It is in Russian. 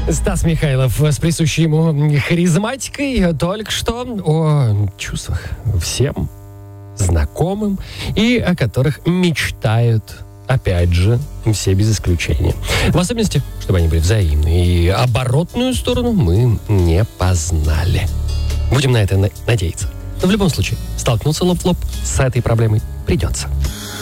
Стас Михайлов с присущей ему харизматикой только что о чувствах всем знакомым и о которых мечтают, опять же, все без исключения. В особенности, чтобы они были взаимны. И оборотную сторону мы не познали. Будем на это надеяться. Но в любом случае, столкнуться лоб в лоб с этой проблемой придется.